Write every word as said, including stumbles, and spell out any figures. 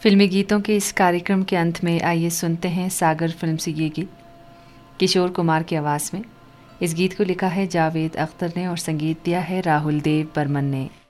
फिल्मी गीतों के इस कार्यक्रम के अंत में आइए सुनते हैं सागर फिल्म से ये गीत किशोर कुमार की आवाज़ में। इस गीत को लिखा है जावेद अख्तर ने और संगीत दिया है राहुल देव बर्मन ने।